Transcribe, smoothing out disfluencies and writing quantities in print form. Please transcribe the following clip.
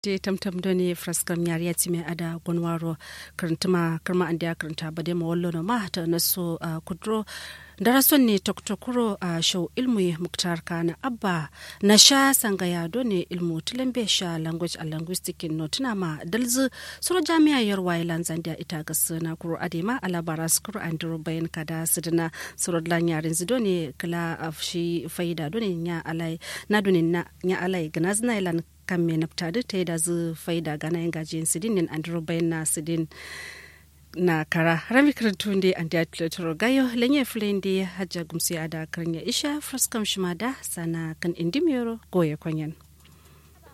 je tamtam doni fraskam yariya time ada gonwaro karantuma karma andiya karanta bade ma wallo no ma ta naso kudro darason ne toktokuro a show ilmu muktar kana abba na sha sangaya doni ilmu tilambe sha language and linguistic no tuna ma dalzu suro jami'a yarwa ilan zandia ita gasna kuro adema alabara skuru andro bayan kada sidina suro lan yarin zidoni kala afshi faida doni nya alai na doni na nya alai ganazna ilan kamme naftadi ta da zu faida gana yin gajiyin sidin nin andro bayan na sidin na kara rami karantunde an da tlo gayo lenye flende hajja gumsi ada karnya isha fraskam shimada sana kan indimiro goye kwanyan